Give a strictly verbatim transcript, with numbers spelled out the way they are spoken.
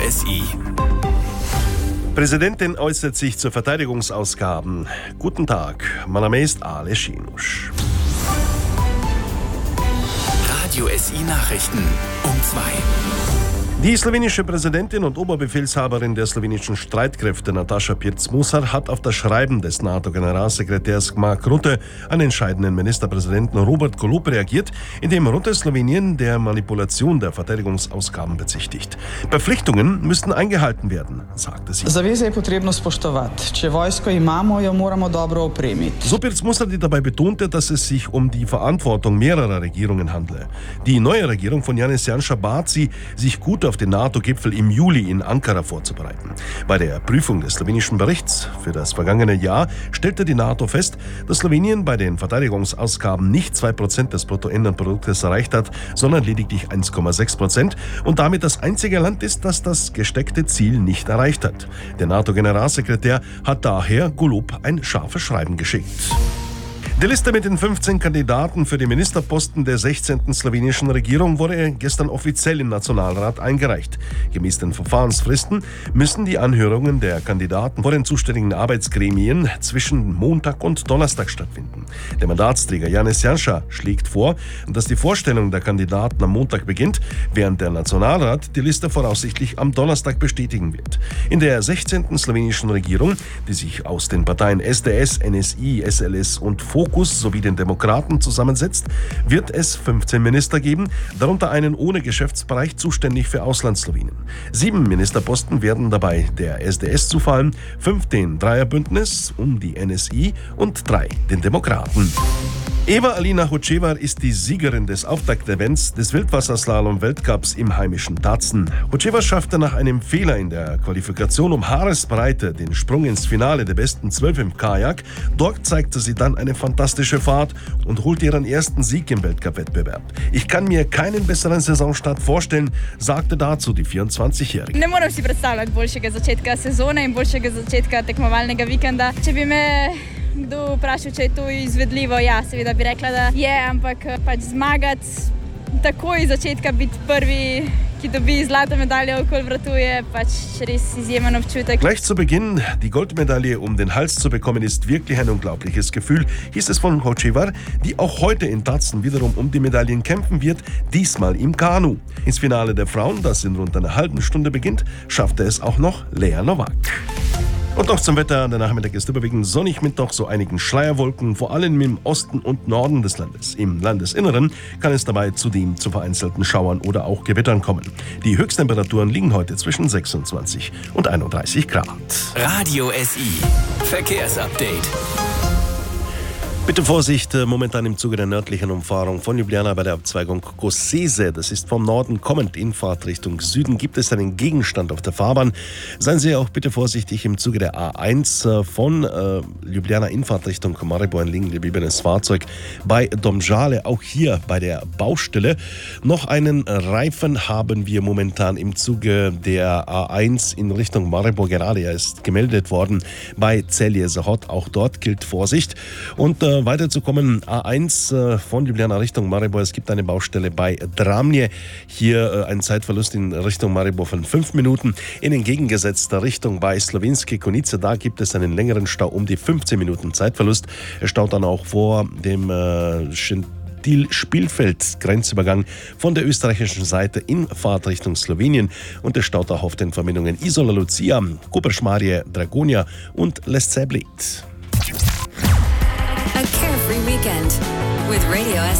S I. Präsidentin äußert sich zu Verteidigungsausgaben. Guten Tag, mein Name ist Ale Schinusch. Radio S I Nachrichten um zwei. Die slowenische Präsidentin und Oberbefehlshaberin der slowenischen Streitkräfte Nataša Pirc-Musar hat auf das Schreiben des NATO-Generalsekretärs Mark Rutte an den scheidenden Ministerpräsidenten Robert Golob reagiert, indem Rutte Slowenien der Manipulation der Verteidigungsausgaben bezichtigt. Verpflichtungen müssten eingehalten werden, sagte sie. Zaveze je potrebno spoštovati. Če vojsko imamo, jo moramo dobro opremiti. So Pirc-Musar, die dabei betonte, dass es sich um die Verantwortung mehrerer Regierungen handle. Die neue Regierung von Janez Janša bat sie, sich gut auf den NATO-Gipfel im Juli in Ankara vorzubereiten. Bei der Prüfung des slowenischen Berichts für das vergangene Jahr stellte die NATO fest, dass Slowenien bei den Verteidigungsausgaben nicht zwei Prozent des Bruttoinlandproduktes erreicht hat, sondern lediglich eins Komma sechs Prozent und damit das einzige Land ist, das das gesteckte Ziel nicht erreicht hat. Der NATO-Generalsekretär hat daher Golob ein scharfes Schreiben geschickt. Die Liste mit den fünfzehn Kandidaten für die Ministerposten der sechzehnten slowenischen Regierung wurde gestern offiziell im Nationalrat eingereicht. Gemäß den Verfahrensfristen müssen die Anhörungen der Kandidaten vor den zuständigen Arbeitsgremien zwischen Montag und Donnerstag stattfinden. Der Mandatsträger Janez Janša schlägt vor, dass die Vorstellung der Kandidaten am Montag beginnt, während der Nationalrat die Liste voraussichtlich am Donnerstag bestätigen wird. In der sechzehnten slowenischen Regierung, die sich aus den Parteien S D S, N S I, S L S und Fokus sowie den Demokraten zusammensetzt, wird es fünfzehn Minister geben, darunter einen ohne Geschäftsbereich zuständig für Auslandsslowenien. Sieben Ministerposten werden dabei der S D S zufallen, fünf den Dreierbündnis um die N S I und drei den Demokraten. Eva-Alina Hočevar ist die Siegerin des Auftakt-Events des Wildwasserslalom-Weltcups im heimischen Tatzen. Hočevar schaffte nach einem Fehler in der Qualifikation um Haaresbreite den Sprung ins Finale der besten zwölf im Kajak. Dort zeigte sie dann eine fantastische Fahrt und holte ihren ersten Sieg im Weltcup-Wettbewerb. Ich kann mir keinen besseren Saisonstart vorstellen, sagte dazu die vierundzwanzigjährige. Ne morem si predstavljati boljšega začetka sezone in boljšega začetka tekmovalnega vikenda. Če bi me kdo vprašal, če je to izvedljivo, ja, seveda bi rekla, da je, ampak pač zmagati, takoj iz začetka biti prvi, ki dobi zlato medaljo okoli vratu, je pač res izjemen občutek. Gleich zu Beginn die Goldmedaille um den Hals zu bekommen, ist wirklich ein unglaubliches Gefühl, hieß es von Hočevar, die auch heute in Tatzen wiederum um die Medaillen kämpfen wird, diesmal im Kanu. Ins Finale der Frauen, das in rund einer halben Stunde beginnt, schaffte es auch noch Lea Nowak. Und noch zum Wetter. Der Nachmittag ist überwiegend sonnig mit doch so einigen Schleierwolken, vor allem im Osten und Norden des Landes. Im Landesinneren kann es dabei zudem zu vereinzelten Schauern oder auch Gewittern kommen. Die Höchsttemperaturen liegen heute zwischen sechsundzwanzig und einunddreißig Grad. Radio S I. Verkehrsupdate. Bitte Vorsicht, momentan im Zuge der nördlichen Umfahrung von Ljubljana bei der Abzweigung Koseze. Das ist vom Norden kommend in Fahrtrichtung Süden. Gibt es einen Gegenstand auf der Fahrbahn? Seien Sie auch bitte vorsichtig im Zuge der A eins von äh, Ljubljana in Fahrtrichtung Maribor, ein liegen gebliebenes Fahrzeug bei Domžale. Auch hier bei der Baustelle. Noch einen Reifen haben wir momentan im Zuge der A eins in Richtung Maribor. Gerade er ist gemeldet worden bei Celje Zahod. Auch dort gilt Vorsicht. Und äh, weiterzukommen, A eins äh, von Ljubljana Richtung Maribor. Es gibt eine Baustelle bei Dramlje. Hier äh, ein Zeitverlust in Richtung Maribor von fünf Minuten. In entgegengesetzter Richtung bei Slovenske Konjice, da gibt es einen längeren Stau um die fünfzehn Minuten Zeitverlust. Er staut dann auch vor dem äh, Spielfeld-Grenzübergang von der österreichischen Seite in Fahrtrichtung Slowenien und der staut auch auf den Verbindungen Isola Lucia, Koper-Šmarje, Dragonja und Lesce Bled. A carefree weekend with Radio S